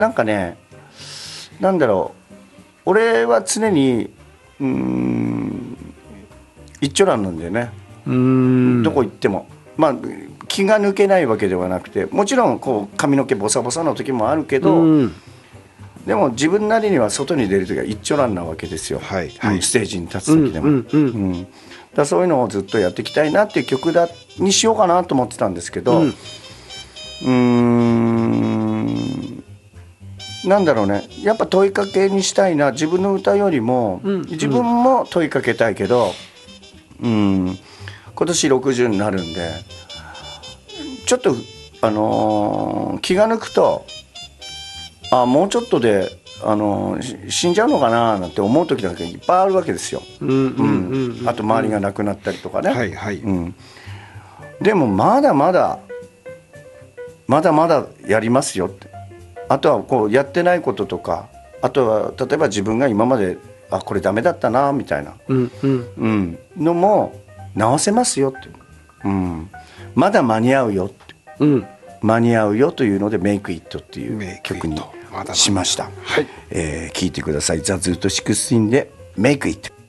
なんかね、なんだろう、俺は常に一丁羅なんだよね。どこ行っても、まあ気が抜けないわけではなくて、もちろんこう髪の毛ボサボサの時もあるけど、でも自分なりには外に出る時は一丁羅なわけですよ、 はいはい、 ステージに立つ時でも。だそういうのをずっとやっていきたいなっていう曲にしようかなと思ってたんですけど、なんだろうね、やっぱ問いかけにしたいな、自分の歌よりも、自分も問いかけたいけど、今年60になるんで、ちょっと気が抜くと、もうちょっとで死んじゃうのかななんて思う時だけいっぱいあるわけですよ。あと周りが亡くなったりとかね。 はいはい、 でもまだまだやりますよって。あとはこうやってないこととか、あとは例えば自分が今までこれダメだったなみたいなのも直せますよって、まだ間に合うよって、間に合うよというので「Make It」っていう曲にしました。聴いてください。ザ・ズート16で「Make It」。